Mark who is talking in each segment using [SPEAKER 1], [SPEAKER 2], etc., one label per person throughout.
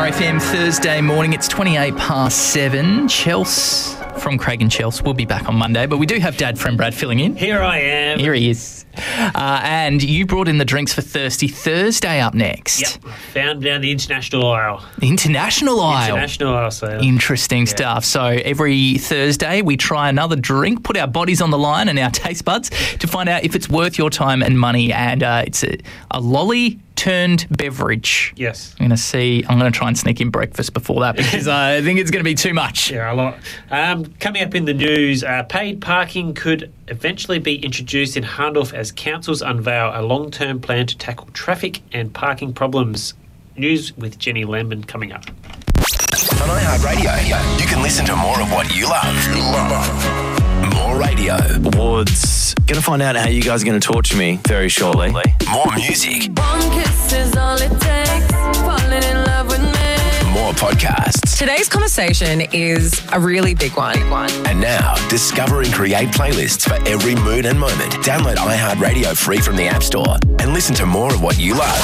[SPEAKER 1] Power FM Thursday morning. It's 28 past 7. Chelsea from Craig and Chelsea will be back on Monday, but we do have Dad, friend Brad filling in.
[SPEAKER 2] Here I am.
[SPEAKER 1] Here he is. And you brought in the drinks for Thirsty Thursday up next.
[SPEAKER 2] Yep. Found down the international aisle.
[SPEAKER 1] International aisle.
[SPEAKER 2] So
[SPEAKER 1] Interesting stuff. So every Thursday we try another drink, put our bodies on the line and our taste buds to find out if it's worth your time and money. And it's a lolly turned beverage.
[SPEAKER 2] Yes.
[SPEAKER 1] I'm going to try and sneak in breakfast before that because I think it's going to be too much.
[SPEAKER 2] Yeah, a lot. Coming up in the news, paid parking could eventually be introduced in Hahndorf as councils unveil a long-term plan to tackle traffic and parking problems. News with Jenny Lemon coming up.
[SPEAKER 3] On iHeartRadio, you can listen to more of what you love. More radio.
[SPEAKER 4] Awards. Going to find out how you guys are going to torture me very shortly.
[SPEAKER 3] More music.
[SPEAKER 5] One kiss is all it takes. Falling in love with me.
[SPEAKER 3] More podcasts.
[SPEAKER 6] Today's conversation is a really big one.
[SPEAKER 3] And now, discover and create playlists for every mood and moment. Download iHeartRadio free from the App Store and listen to more of what you love.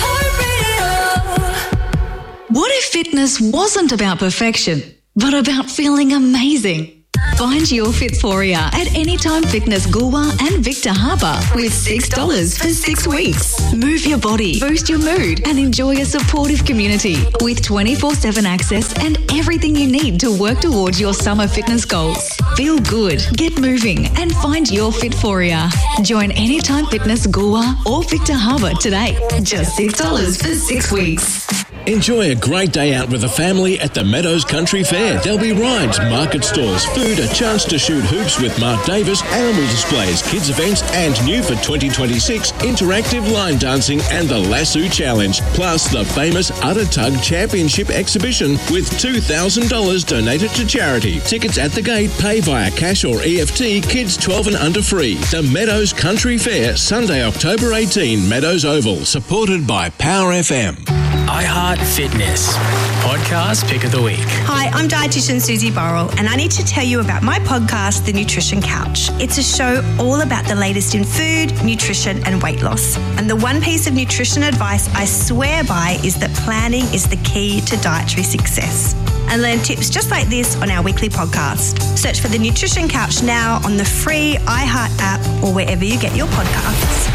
[SPEAKER 7] What if fitness wasn't about perfection, but about feeling amazing? Find your Fitforia at Anytime Fitness Goolwa and Victor Harbour with $6 for 6 weeks. Move your body, boost your mood and enjoy a supportive community with 24/7 access and everything you need to work towards your summer fitness goals. Feel good, get moving and find your Fitforia. Join Anytime Fitness Goolwa or Victor Harbour today. Just $6 for 6 weeks.
[SPEAKER 8] Enjoy a great day out with the family at the Meadows Country Fair. There'll be rides, market stalls, food, a chance to shoot hoops with Mark Davis, animal displays, kids events, and new for 2026, interactive line dancing and the Lasso Challenge. Plus the famous Udder Tug Championship exhibition with $2,000 donated to charity. Tickets at the gate, pay via cash or EFT, kids 12 and under free. The Meadows Country Fair, Sunday, October 18, Meadows Oval, supported by Power FM.
[SPEAKER 9] iHeart Fitness Podcast Pick of the Week.
[SPEAKER 10] Hi, I'm dietitian Susie Burrell and I need to tell you about my podcast, The Nutrition Couch. It's a show all about the latest in food, nutrition and weight loss. And the one piece of nutrition advice I swear by is that planning is the key to dietary success. And learn tips just like this on our weekly podcast. Search for The Nutrition Couch now on the free iHeart app or wherever you get your podcasts.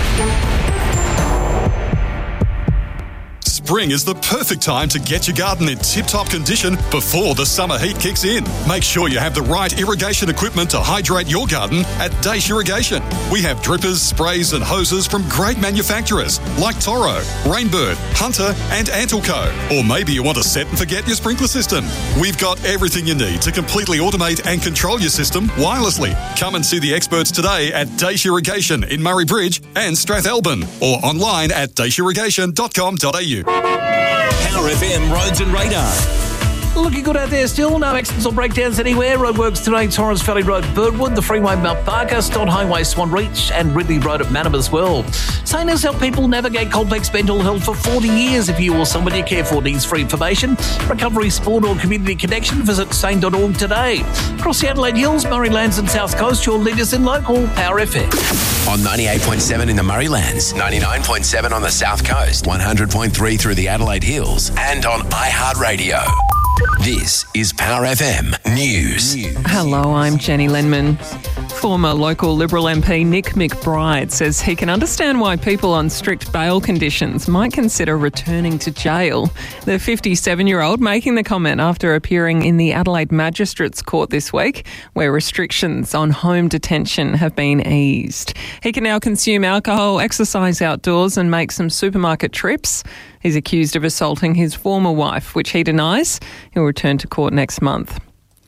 [SPEAKER 11] Spring is the perfect time to get your garden in tip-top condition before the summer heat kicks in. Make sure you have the right irrigation equipment to hydrate your garden at Daesh Irrigation. We have drippers, sprays and hoses from great manufacturers like Toro, Rainbird, Hunter and Antelco. Or maybe you want to set and forget your sprinkler system. We've got everything you need to completely automate and control your system wirelessly. Come and see the experts today at Daesh Irrigation in Murray Bridge and Strathalbyn or online at daeshirrigation.com.au.
[SPEAKER 12] Power FM Roads and Radar.
[SPEAKER 13] Looking good out there still. No accidents or breakdowns anywhere. Roadworks today, Torrens Valley Road, Birdwood, the Freeway Mount Barker, Stott Highway, Swan Reach and Ridley Road at Manham as well. Saying has helped people navigate complex mental health for 40 years. If you or somebody you care for needs free information, recovery, sport or community connection, visit sane.org today. Across the Adelaide Hills, Murraylands and South Coast, your leaders in local Power FM.
[SPEAKER 3] On 98.7 in the Murraylands, 99.7 on the South Coast, 100.3 through the Adelaide Hills and on iHeartRadio. This is Power FM News.
[SPEAKER 14] Hello, I'm Jenny Lenman. Former local Liberal MP Nick McBride says he can understand why people on strict bail conditions might consider returning to jail. The 57-year-old making the comment after appearing in the Adelaide Magistrates Court this week, where restrictions on home detention have been eased. He can now consume alcohol, exercise outdoors and make some supermarket trips. He's accused of assaulting his former wife, which he denies. He'll return to court next month.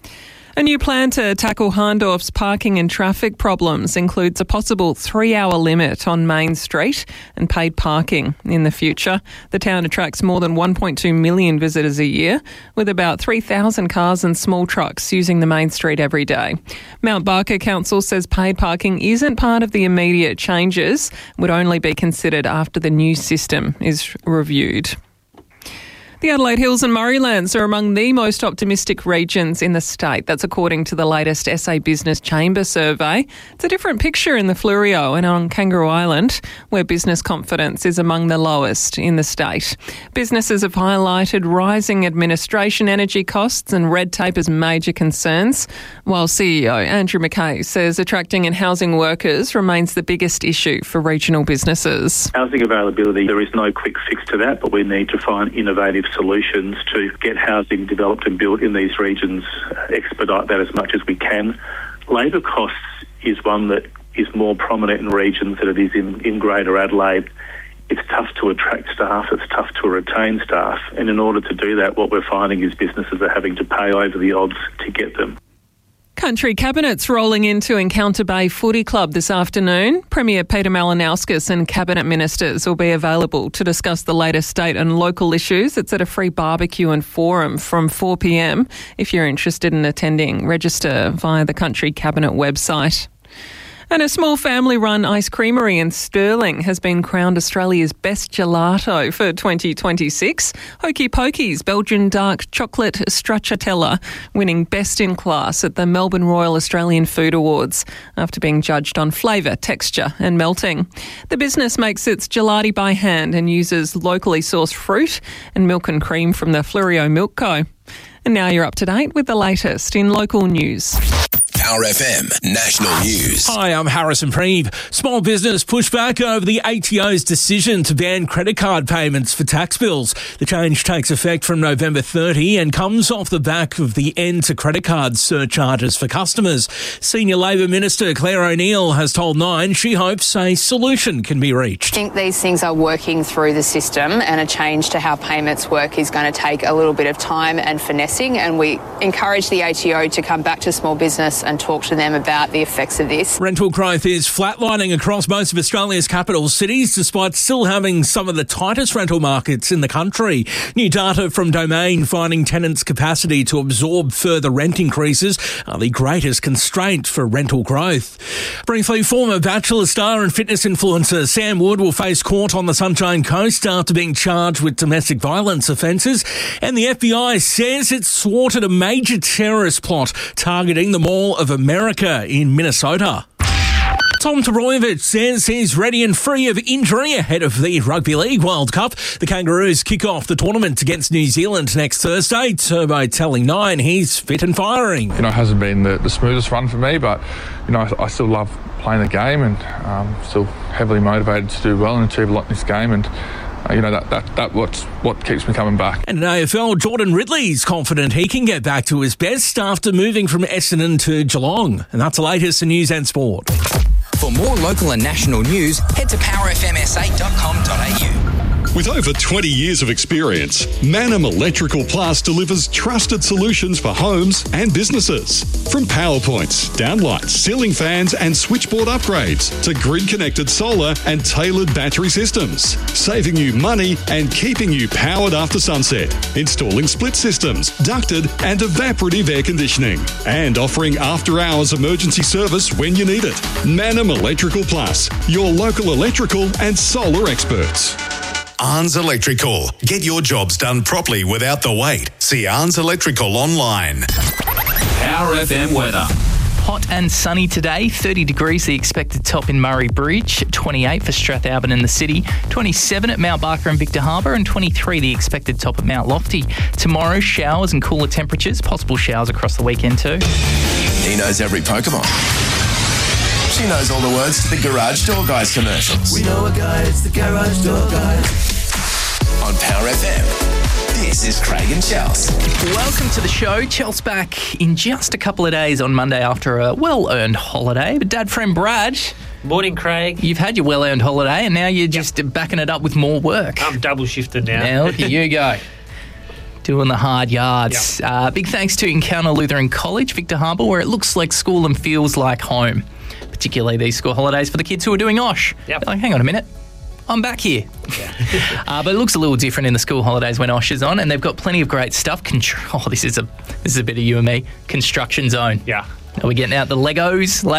[SPEAKER 14] A new plan to tackle Hahndorf's parking and traffic problems includes a possible 3-hour limit on Main Street and paid parking in the future. The town attracts more than 1.2 million visitors a year, with about 3,000 cars and small trucks using the Main Street every day. Mount Barker Council says paid parking isn't part of the immediate changes, would only be considered after the new system is reviewed. The Adelaide Hills and Murraylands are among the most optimistic regions in the state. That's according to the latest SA Business Chamber survey. It's a different picture in the Fleurieu and on Kangaroo Island, where business confidence is among the lowest in the state. Businesses have highlighted rising administration, energy costs and red tape as major concerns, while CEO Andrew McKay says attracting and housing workers remains the biggest issue for regional businesses.
[SPEAKER 15] Housing availability, there is no quick fix to that, but we need to find innovative solutions to get housing developed and built in these regions, expedite that as much as we can. Labour costs is one that is more prominent in regions than it is in Greater Adelaide. It's tough to attract staff, it's tough to retain staff, and in order to do that, what we're finding is businesses are having to pay over the odds to get them.
[SPEAKER 14] Country Cabinet's rolling into Encounter Bay Footy Club this afternoon. Premier Peter Malinauskas and Cabinet Ministers will be available to discuss the latest state and local issues. It's at a free barbecue and forum from 4 p.m. If you're interested in attending, register via the Country Cabinet website. And a small family-run ice creamery in Stirling has been crowned Australia's best gelato for 2026. Hokey Pokey's Belgian Dark Chocolate Stracciatella winning Best in Class at the Melbourne Royal Australian Food Awards after being judged on flavour, texture and melting. The business makes its gelati by hand and uses locally sourced fruit and milk and cream from the Fleurieu Milk Co. And now you're up to date with the latest in local news.
[SPEAKER 3] Power FM National News.
[SPEAKER 13] Hi, I'm Harrison Preeve. Small business pushed back over the ATO's decision to ban credit card payments for tax bills. The change takes effect from November 30 and comes off the back of the end to credit card surcharges for customers. Senior Labor Minister Claire O'Neill has told Nine she hopes a solution can be reached.
[SPEAKER 16] I think these things are working through the system, and a change to how payments work is going to take a little bit of time and finessing, and we encourage the ATO to come back to small business and talk to them about the effects of this.
[SPEAKER 13] Rental growth is flatlining across most of Australia's capital cities, despite still having some of the tightest rental markets in the country. New data from Domain finding tenants' capacity to absorb further rent increases are the greatest constraint for rental growth. Briefly, former Bachelor star and fitness influencer Sam Wood will face court on the Sunshine Coast after being charged with domestic violence offences, and the FBI says it's thwarted a major terrorist plot targeting the Mall of America in Minnesota. Tom Toroyevich says he's ready and free of injury ahead of the Rugby League World Cup. The Kangaroos kick off the tournament against New Zealand next Thursday. Turbo telling Nine he's fit and firing.
[SPEAKER 17] It hasn't been the smoothest run for me, but I still love playing the game and still heavily motivated to do well and achieve a lot in this game, and that's what keeps me coming back.
[SPEAKER 13] And in AFL, Jordan Ridley's confident he can get back to his best after moving from Essendon to Geelong. And that's the latest in news and sport.
[SPEAKER 18] For more local and national news, head to powerfmsa.com.au.
[SPEAKER 11] With over 20 years of experience, Manum Electrical Plus delivers trusted solutions for homes and businesses. From power points, downlights, ceiling fans and switchboard upgrades to grid-connected solar and tailored battery systems, saving you money and keeping you powered after sunset. Installing split systems, ducted and evaporative air conditioning, and offering after-hours emergency service when you need it. Manum Electrical Plus, your local electrical and solar experts.
[SPEAKER 3] Arns Electrical. Get your jobs done properly without the wait. See Arns Electrical online.
[SPEAKER 12] Power FM weather.
[SPEAKER 1] Hot and sunny today, 30 degrees the expected top in Murray Bridge, 28 for Strathalbyn in the city, 27 at Mount Barker and Victor Harbour, and 23 the expected top at Mount Lofty. Tomorrow, showers and cooler temperatures, possible showers across the weekend too.
[SPEAKER 3] He knows every Pokemon. She knows all the words to the Garage Door Guys commercials.
[SPEAKER 19] We know a guy, it's the Garage Door Guys.
[SPEAKER 3] On Power FM, this is Craig and Chels.
[SPEAKER 1] Welcome to the show. Chels back in just a couple of days on Monday after a well-earned holiday. But dad friend Brad...
[SPEAKER 2] Morning, Craig.
[SPEAKER 1] You've had your well-earned holiday and now you're just backing it up with more work.
[SPEAKER 2] I'm double-shifted now.
[SPEAKER 1] Now, look at you go. Doing the hard yards.
[SPEAKER 2] Yep.
[SPEAKER 1] Big thanks to Encounter Lutheran College, Victor Harbour, where it looks like school and feels like home. Particularly these school holidays for the kids who are doing OSH.
[SPEAKER 2] Yep.
[SPEAKER 1] Like, hang on a minute. I'm back here. Yeah. But it looks a little different in the school holidays when OSH is on, and they've got plenty of great stuff. This is a bit of you and me. Construction zone.
[SPEAKER 2] Yeah.
[SPEAKER 1] Are we getting out the Lego,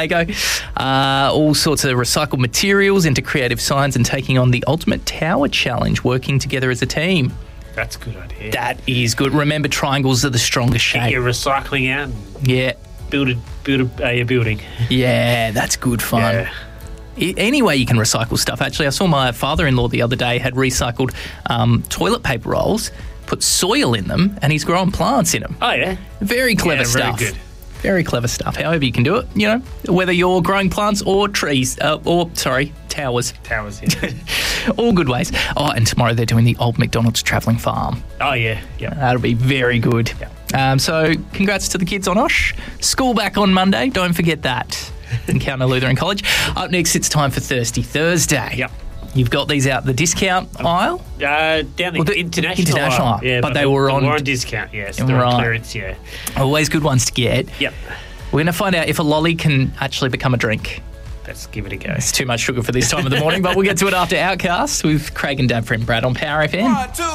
[SPEAKER 1] all sorts of recycled materials into creative signs and taking on the Ultimate Tower Challenge, working together as a team.
[SPEAKER 2] That's a good idea.
[SPEAKER 1] That is good. Remember, triangles are the strongest shape.
[SPEAKER 2] Get your recycling out and
[SPEAKER 1] Yeah.
[SPEAKER 2] build a building.
[SPEAKER 1] Yeah, that's good fun. Any way you can recycle stuff. Actually, I saw my father-in-law the other day had recycled toilet paper rolls, put soil in them, and he's growing plants in them.
[SPEAKER 2] Oh, yeah?
[SPEAKER 1] Very clever stuff.
[SPEAKER 2] Very good.
[SPEAKER 1] Very clever stuff. However you can do it, you know, whether you're growing plants or trees, towers.
[SPEAKER 2] Towers, yeah.
[SPEAKER 1] All good ways. Oh, and tomorrow they're doing the Old McDonald's Travelling Farm.
[SPEAKER 2] Oh, yeah.
[SPEAKER 1] That'll be very good. So congrats to the kids on Osh. School back on Monday. Don't forget that. Encounter Lutheran College. Up next, it's time for Thirsty Thursday.
[SPEAKER 2] Yep.
[SPEAKER 1] You've got these out the discount aisle?
[SPEAKER 2] Down the international aisle. Yeah,
[SPEAKER 1] but they were on
[SPEAKER 2] discount, yes. They're on clearance, yeah.
[SPEAKER 1] Always good ones to get.
[SPEAKER 2] Yep.
[SPEAKER 1] We're going to find out if a lolly can actually become a drink.
[SPEAKER 2] Let's give it a go.
[SPEAKER 1] It's too much sugar for this time of the morning, but we'll get to it after Outcast with Craig and Dad friend Brad on Power FM.